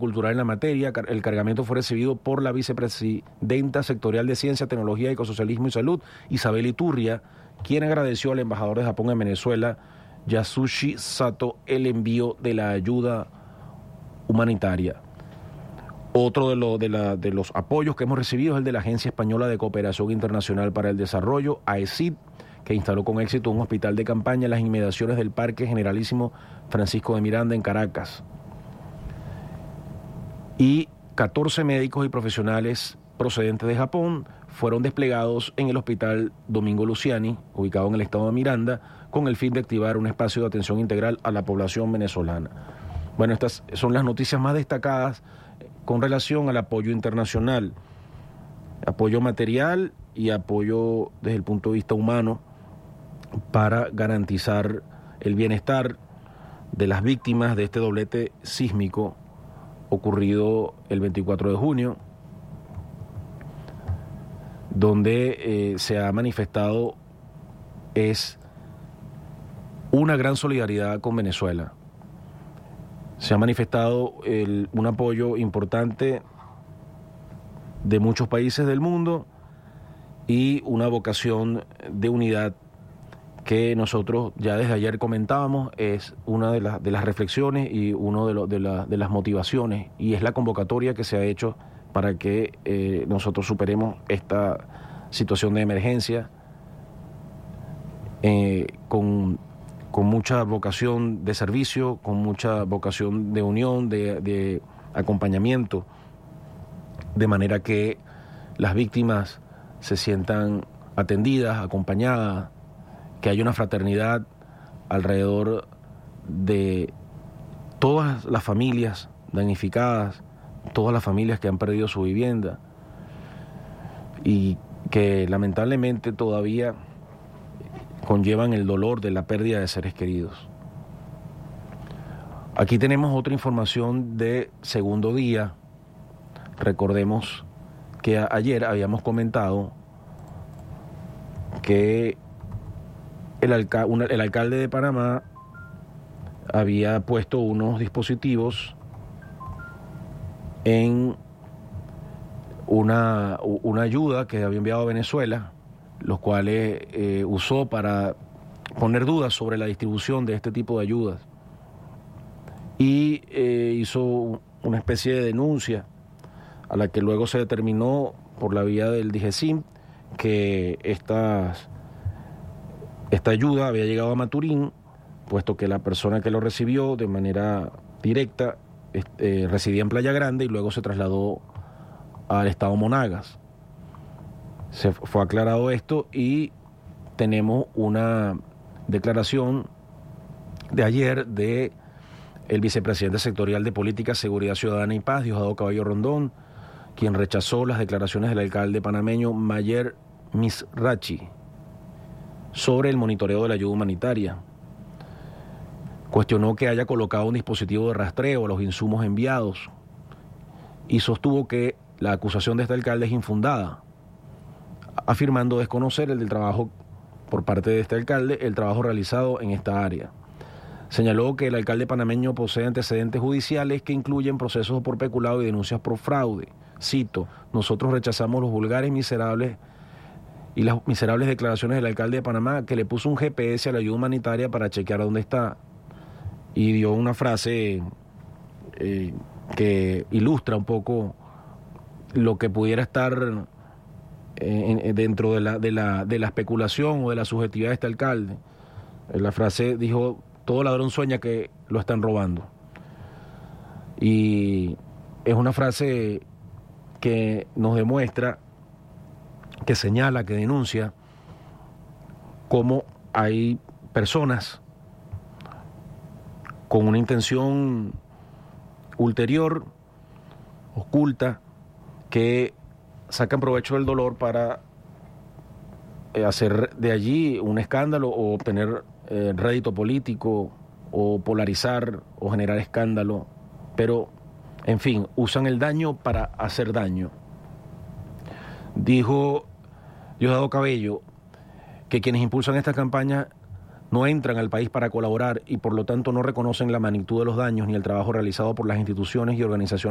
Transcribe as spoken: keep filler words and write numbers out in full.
cultural en la materia. El cargamento fue recibido por la vicepresidenta sectorial de Ciencia, Tecnología, Ecosocialismo y Salud, Isabel Iturria, quien agradeció al embajador de Japón en Venezuela, Yasushi Sato, el envío de la ayuda humanitaria. Otro de, lo, de, la, de los apoyos que hemos recibido es el de la Agencia Española de Cooperación Internacional para el Desarrollo, A E C I D, que instaló con éxito un hospital de campaña en las inmediaciones del Parque Generalísimo Francisco de Miranda en Caracas. Y catorce médicos y profesionales procedentes de Japón fueron desplegados en el Hospital Domingo Luciani, ubicado en el estado de Miranda, con el fin de activar un espacio de atención integral a la población venezolana. Bueno, estas son las noticias más destacadas con relación al apoyo internacional, apoyo material y apoyo desde el punto de vista humano para garantizar el bienestar de las víctimas de este doblete sísmico ocurrido el veinticuatro de junio, donde eh, se ha manifestado es una gran solidaridad con Venezuela. Se ha manifestado el, un apoyo importante de muchos países del mundo y una vocación de unidad que nosotros ya desde ayer comentábamos, es una de, la, de las reflexiones y una de, lo, de, la, de las motivaciones, y es la convocatoria que se ha hecho para que eh, nosotros superemos esta situación de emergencia eh, con, con mucha vocación de servicio, con mucha vocación de unión, de, de acompañamiento, de manera que las víctimas se sientan atendidas, acompañadas, que haya una fraternidad alrededor de todas las familias damnificadas, todas las familias que han perdido su vivienda y que lamentablemente todavía conllevan el dolor de la pérdida de seres queridos. Aquí tenemos otra información de segundo día. Recordemos que a- ayer habíamos comentado que el, alca- una- el alcalde de Panamá había puesto unos dispositivos en una, una ayuda que había enviado a Venezuela, los cuales eh, usó para poner dudas sobre la distribución de este tipo de ayudas. Y eh, hizo una especie de denuncia a la que luego se determinó por la vía del DIGESIM que estas, esta ayuda había llegado a Maturín, puesto que la persona que lo recibió de manera directa eh, residía en Playa Grande y luego se trasladó al estado Monagas. Se fue aclarado esto y tenemos una declaración de ayer de el vicepresidente sectorial de Política, Seguridad Ciudadana y Paz, Diosdado Cabello Rondón, quien rechazó las declaraciones del alcalde panameño Mayer Misrachi sobre el monitoreo de la ayuda humanitaria. Cuestionó que haya colocado un dispositivo de rastreo a los insumos enviados y sostuvo que la acusación de este alcalde es infundada, afirmando desconocer el del trabajo por parte de este alcalde, el trabajo realizado en esta área. Señaló que el alcalde panameño posee antecedentes judiciales que incluyen procesos por peculado y denuncias por fraude. Cito: nosotros rechazamos los vulgares miserables y las miserables declaraciones del alcalde de Panamá que le puso un G P S a la ayuda humanitaria para chequear dónde está. Y dio una frase eh, que ilustra un poco lo que pudiera estar eh, en, dentro de la, de, la, de la especulación o de la subjetividad de este alcalde. La frase dijo: todo ladrón sueña que lo están robando. Y es una frase que nos demuestra, que señala, que denuncia cómo hay personas con una intención ulterior, oculta, que sacan provecho del dolor para eh, hacer de allí un escándalo o obtener eh, rédito político o polarizar o generar escándalo, pero en fin, usan el daño para hacer daño. Dijo Diosdado Cabello que quienes impulsan esta campaña no entran al país para colaborar y por lo tanto no reconocen la magnitud de los daños ni el trabajo realizado por las instituciones y organizaciones